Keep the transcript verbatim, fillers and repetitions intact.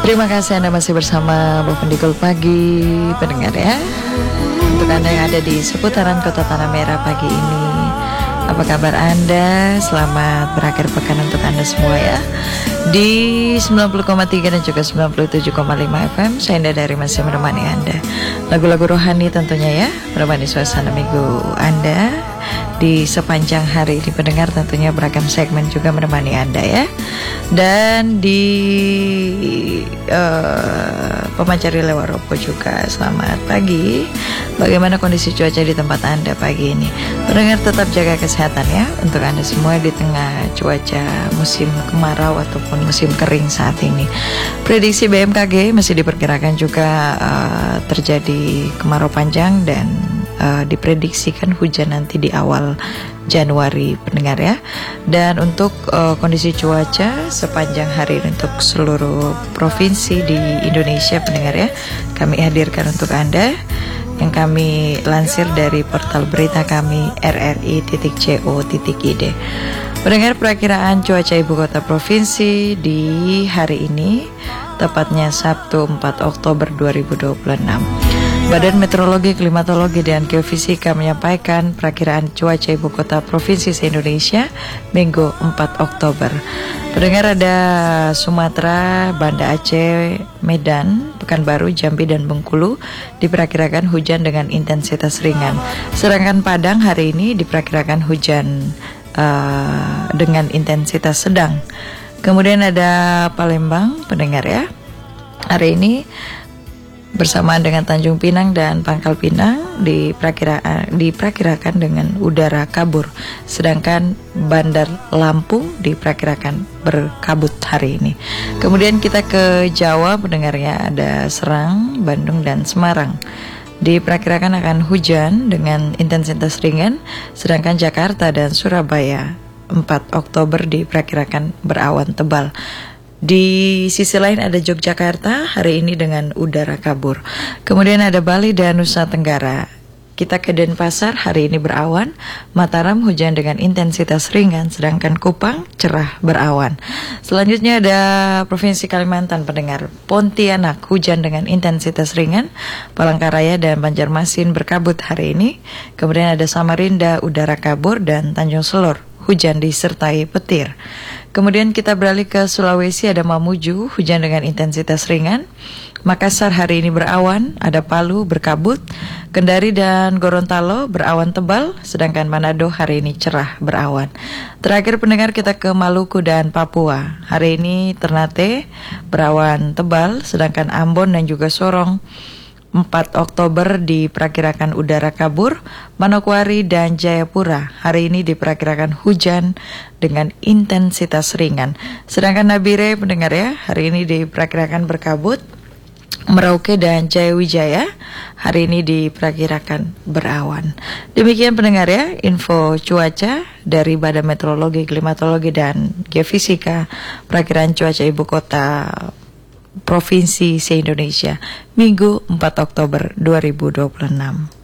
Terima kasih Anda masih bersama Boven di Gold Pagi, pendengar ya. Untuk Anda yang ada di seputaran Kota Tanah Merah pagi ini, apa kabar Anda? Selamat berakhir pekan untuk Anda semua ya. Di sembilan puluh koma tiga dan juga sembilan puluh tujuh koma lima F M, saya Indah dari masih menemani Anda. Lagu-lagu rohani tentunya ya, menemani suasana minggu Anda di sepanjang hari ini, pendengar. Tentunya beragam segmen juga menemani Anda ya. Dan di uh, Pemancar Lewaropo juga selamat pagi. Bagaimana kondisi cuaca di tempat Anda pagi ini? Pendengar tetap jaga kesehatan ya untuk Anda semua di tengah cuaca musim kemarau ataupun musim kering saat ini. Prediksi B M K G masih diperkirakan juga uh, terjadi kemarau panjang dan uh, diprediksikan hujan nanti di awal Januari, pendengar ya. Dan untuk uh, kondisi cuaca sepanjang hari ini untuk seluruh provinsi di Indonesia, pendengar ya, kami hadirkan untuk Anda yang kami lansir dari portal berita kami r r i titik co titik i d. Pendengar, perakiraan cuaca ibu kota provinsi di hari ini, tepatnya Sabtu empat Oktober dua ribu dua puluh enam. Badan Meteorologi, Klimatologi, dan Geofisika menyampaikan perakiraan cuaca ibu kota provinsi se-Indonesia Minggu empat Oktober. Pendengar, ada Sumatera, Banda Aceh, Medan, Pekanbaru, Jambi, dan Bengkulu diperkirakan hujan dengan intensitas ringan. Sedangkan Padang hari ini diperkirakan hujan uh, dengan intensitas sedang. Kemudian ada Palembang, pendengar ya. Hari ini bersamaan dengan Tanjung Pinang dan Pangkal Pinang diperkirakan, diperkirakan dengan udara kabur. Sedangkan Bandar Lampung diperkirakan berkabut hari ini. Kemudian kita ke Jawa, pendengarnya, ada Serang, Bandung, dan Semarang. Diperkirakan akan hujan dengan intensitas ringan. Sedangkan Jakarta dan Surabaya empat Oktober diperkirakan berawan tebal. Di sisi lain ada Yogyakarta hari ini dengan udara kabur. Kemudian ada Bali dan Nusa Tenggara. Kita ke Denpasar hari ini berawan. Mataram hujan dengan intensitas ringan. Sedangkan Kupang cerah berawan. Selanjutnya ada Provinsi Kalimantan, pendengar. Pontianak hujan dengan intensitas ringan. Palangkaraya dan Banjarmasin berkabut hari ini. Kemudian ada Samarinda udara kabur, dan Tanjung Selor hujan disertai petir. Kemudian kita beralih ke Sulawesi, ada Mamuju hujan dengan intensitas ringan. Makassar hari ini berawan, ada Palu berkabut. Kendari dan Gorontalo berawan tebal, sedangkan Manado hari ini cerah berawan. Terakhir, pendengar, kita ke Maluku dan Papua. Hari ini Ternate berawan tebal, sedangkan Ambon dan juga Sorong empat Oktober diperkirakan udara kabur. Manokwari dan Jayapura hari ini diperkirakan hujan dengan intensitas ringan. Sedangkan Nabire, pendengar ya, hari ini diperkirakan berkabut. Merauke dan Jayawijaya hari ini diperkirakan berawan. Demikian, pendengar ya, info cuaca dari Badan Meteorologi, Klimatologi, dan Geofisika, perakiraan cuaca ibu kota Provinsi se-Indonesia Minggu empat Oktober dua ribu dua puluh enam.